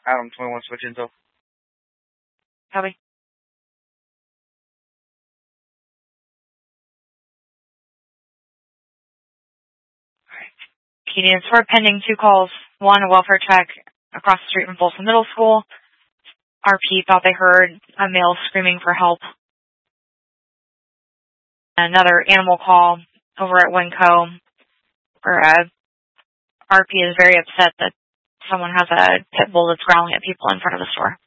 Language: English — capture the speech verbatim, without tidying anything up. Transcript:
Adam twenty-one, switch info. Copy. Key units were pending two calls. One, a welfare check across the street from Folsom Middle School. R P thought they heard a male screaming for help. Another animal call over at Winco, where uh, R P is very upset that someone has a pit bull that's growling at people in front of the store.